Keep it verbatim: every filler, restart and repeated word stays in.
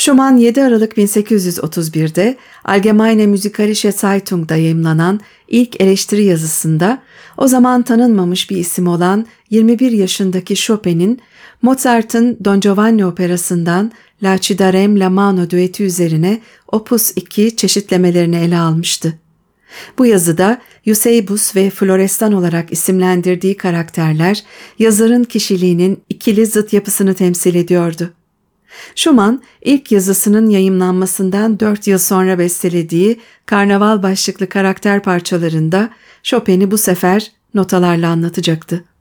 Schumann yedi Aralık bin sekiz yüz otuz bir'de Allgemeine Musikalische Zeitung'da yayımlanan ilk eleştiri yazısında o zaman tanınmamış bir isim olan yirmi bir yaşındaki Chopin'in Mozart'ın Don Giovanni operasından La Ci darem la mano düeti üzerine Opus iki çeşitlemelerini ele almıştı. Bu yazıda Eusebius ve Florestan olarak isimlendirdiği karakterler yazarın kişiliğinin ikili zıt yapısını temsil ediyordu. Schumann ilk yazısının yayımlanmasından dört yıl sonra bestelediği Karnaval başlıklı karakter parçalarında Chopin'i bu sefer notalarla anlatacaktı.